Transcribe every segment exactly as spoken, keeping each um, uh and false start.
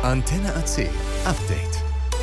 Antenne A C Update.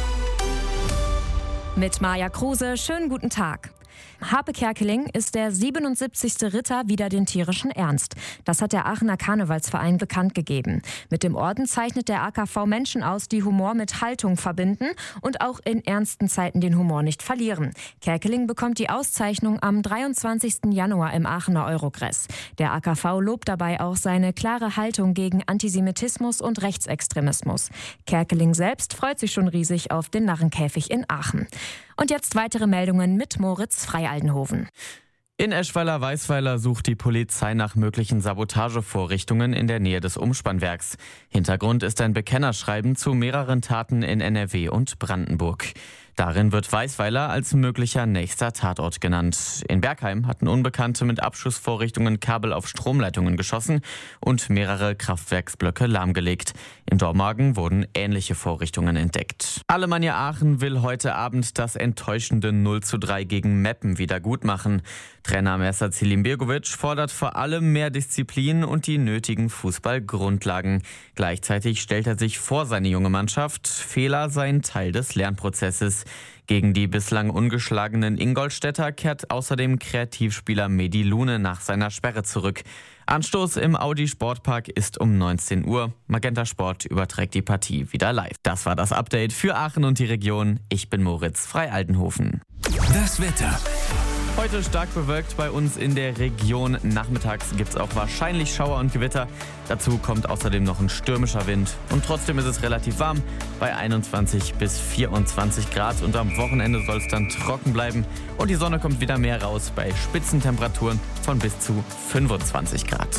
Mit Maja Kruse, schönen guten Tag. Harpe Kerkeling ist der siebenundsiebzigste Ritter wider den tierischen Ernst. Das hat der Aachener Karnevalsverein bekannt gegeben. Mit dem Orden zeichnet der A K V Menschen aus, die Humor mit Haltung verbinden und auch in ernsten Zeiten den Humor nicht verlieren. Kerkeling bekommt die Auszeichnung am dreiundzwanzigsten Januar im Aachener Eurogress. Der A K V lobt dabei auch seine klare Haltung gegen Antisemitismus und Rechtsextremismus. Kerkeling selbst freut sich schon riesig auf den Narrenkäfig in Aachen. Und jetzt weitere Meldungen mit Moritz Frei-Aldenhoven. In Eschweiler-Weißweiler sucht die Polizei nach möglichen Sabotagevorrichtungen in der Nähe des Umspannwerks. Hintergrund ist ein Bekennerschreiben zu mehreren Taten in N R W und Brandenburg. Darin wird Weißweiler als möglicher nächster Tatort genannt. In Bergheim hatten Unbekannte mit Abschussvorrichtungen Kabel auf Stromleitungen geschossen und mehrere Kraftwerksblöcke lahmgelegt. In Dormagen wurden ähnliche Vorrichtungen entdeckt. Alemannia Aachen will heute Abend das enttäuschende null zu drei gegen Meppen wiedergutmachen. Trainer Mersa Zilimbirgovic fordert vor allem mehr Disziplin und die nötigen Fußballgrundlagen. Gleichzeitig stellt er sich vor seine junge Mannschaft. Fehler seien Teil des Lernprozesses. Gegen die bislang ungeschlagenen Ingolstädter kehrt außerdem Kreativspieler Mehdi Lune nach seiner Sperre zurück. Anstoß im Audi Sportpark ist um neunzehn Uhr. Magenta Sport überträgt die Partie wieder live. Das war das Update für Aachen und die Region. Ich bin Moritz Frei-Aldenhoven. Das Wetter. Heute stark bewölkt bei uns in der Region. Nachmittags gibt es auch wahrscheinlich Schauer und Gewitter. Dazu kommt außerdem noch ein stürmischer Wind. Und trotzdem ist es relativ warm bei einundzwanzig bis vierundzwanzig Grad. Und am Wochenende soll es dann trocken bleiben. Und die Sonne kommt wieder mehr raus bei Spitzentemperaturen von bis zu fünfundzwanzig Grad.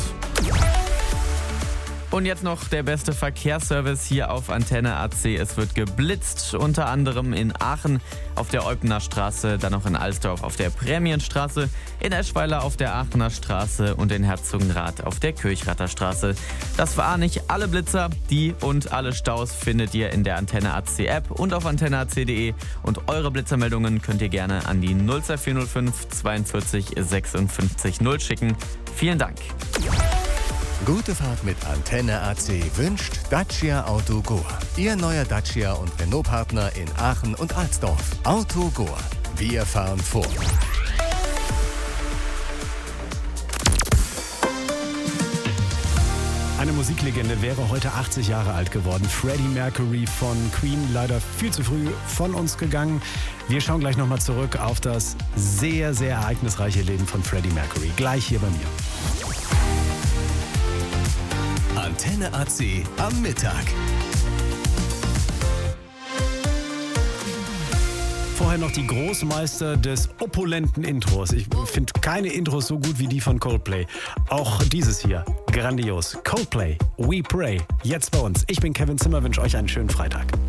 Und jetzt noch der beste Verkehrsservice hier auf Antenne A C. Es wird geblitzt, unter anderem in Aachen auf der Eupener Straße, dann noch in Alsdorf auf der Prämienstraße, in Eschweiler auf der Aachener Straße und in Herzogenrath auf der Kirchrather Straße. Das waren nicht alle Blitzer. Die und alle Staus findet ihr in der Antenne A C App und auf antenne a c punkt de. Und eure Blitzermeldungen könnt ihr gerne an die null zwei vier null fünf zweiundvierzig sechsundfünfzig null schicken. Vielen Dank. Gute Fahrt mit Antenne A C wünscht Dacia Auto Goa. Ihr neuer Dacia und Renault-Partner in Aachen und Alsdorf. Auto Goa. Wir fahren vor. Eine Musiklegende wäre heute achtzig Jahre alt geworden. Freddie Mercury von Queen, leider viel zu früh von uns gegangen. Wir schauen gleich nochmal zurück auf das sehr, sehr ereignisreiche Leben von Freddie Mercury. Gleich hier bei mir. Antenne A C am Mittag. Vorher noch die Großmeister des opulenten Intros. Ich finde keine Intros so gut wie die von Coldplay. Auch dieses hier, grandios. Coldplay, We Pray, jetzt bei uns. Ich bin Kevin Zimmer, wünsche euch einen schönen Freitag.